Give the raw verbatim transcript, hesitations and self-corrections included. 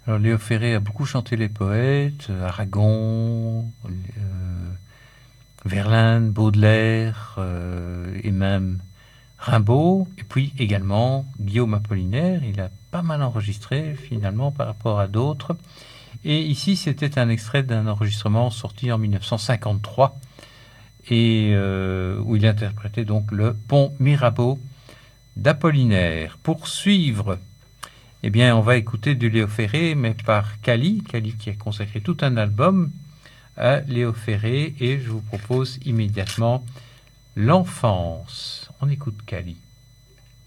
Alors Léo Ferré a beaucoup chanté les poètes, euh, Aragon, euh, Verlaine, Baudelaire euh, et même Rimbaud, et puis également Guillaume Apollinaire. Il a pas mal enregistré finalement par rapport à d'autres. Et ici, c'était un extrait d'un enregistrement sorti en mille neuf cent cinquante-trois et euh, où il interprétait donc le Pont Mirabeau d'Apollinaire. Pour suivre, eh bien, on va écouter du Léo Ferré, mais par Cali, Cali qui a consacré tout un album à Léo Ferré, et je vous propose immédiatement L'Enfance. On écoute Cali.